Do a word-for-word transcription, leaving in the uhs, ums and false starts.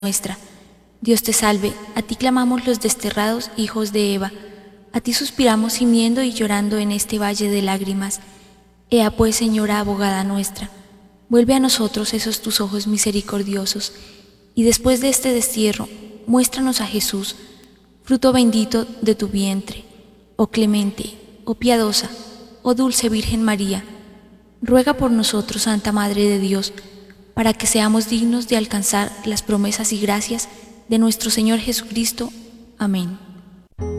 nuestra. Dios te salve, a ti clamamos los desterrados hijos de Eva, a ti suspiramos gimiendo y llorando en este valle de lágrimas. Ea pues, Señora abogada nuestra, vuelve a nosotros esos tus ojos misericordiosos, y después de este destierro, muéstranos a Jesús, fruto bendito de tu vientre. Oh clemente, oh piadosa, oh dulce Virgen María, ruega por nosotros, Santa Madre de Dios, para que seamos dignos de alcanzar las promesas y gracias de nuestro Señor Jesucristo. Amén.